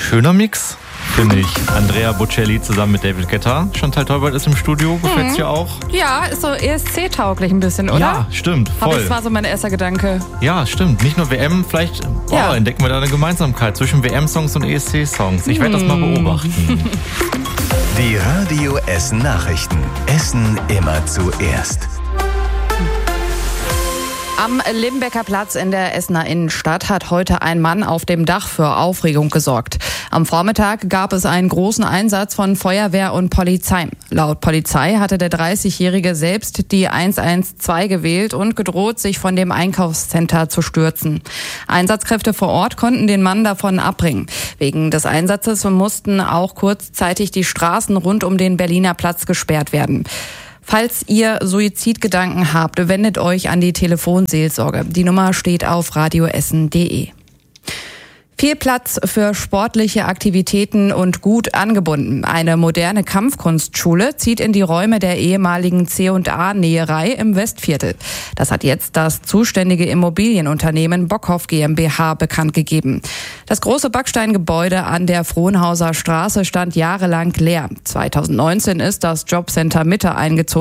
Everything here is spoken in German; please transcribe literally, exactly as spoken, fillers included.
schöner Mix, finde ich. Andrea Bocelli zusammen mit David Guetta. Chantal Tolbert ist im Studio, gefällt's dir auch? Ja, ist so E S C-tauglich ein bisschen, oder? Ja, stimmt, voll. Aber das war so mein erster Gedanke. Ja, stimmt. Nicht nur W M, vielleicht oh, Ja. entdecken wir da eine Gemeinsamkeit zwischen W M-Songs und E S C-Songs. Ich werde das mal beobachten. Die Radio Essen Nachrichten. Essen immer zuerst. Am Limbecker Platz in der Essener Innenstadt hat heute ein Mann auf dem Dach für Aufregung gesorgt. Am Vormittag gab es einen großen Einsatz von Feuerwehr und Polizei. Laut Polizei hatte der dreißigjährige selbst die eins eins zwei gewählt und gedroht, sich von dem Einkaufscenter zu stürzen. Einsatzkräfte vor Ort konnten den Mann davon abbringen. Wegen des Einsatzes mussten auch kurzzeitig die Straßen rund um den Berliner Platz gesperrt werden. Falls ihr Suizidgedanken habt, wendet euch an die Telefonseelsorge. Die Nummer steht auf radioessen punkt de. Viel Platz für sportliche Aktivitäten und gut angebunden. Eine moderne Kampfkunstschule zieht in die Räume der ehemaligen C und A-Näherei im Westviertel. Das hat jetzt das zuständige Immobilienunternehmen Bockhoff GmbH bekannt gegeben. Das große Backsteingebäude an der Frohnhauser Straße stand jahrelang leer. zweitausendneunzehn ist das Jobcenter Mitte eingezogen.